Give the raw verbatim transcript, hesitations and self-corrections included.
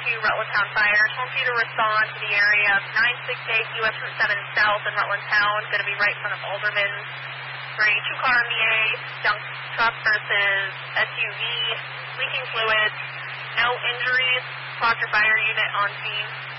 to Rutland Town Fire. Told you to respond to the area of nine six eight U S Route seven South in Rutland Town. Going to be right in front of Alderman's. For a two-car M B A, dump truck versus S U V, leaking fluids, no injuries. Proctor Fire Unit on scene.